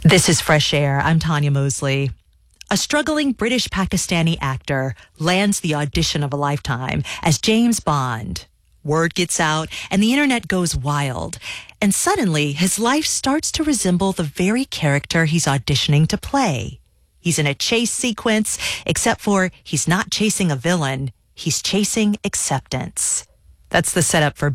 This is Fresh Air. I'm Tanya Mosley. A struggling British Pakistani actor lands the audition of a lifetime as James Bond. Word gets out and the internet goes wild. And suddenly his life starts to resemble the very character he's auditioning to play. He's in a chase sequence, except for he's not chasing a villain. He's chasing acceptance. That's the setup for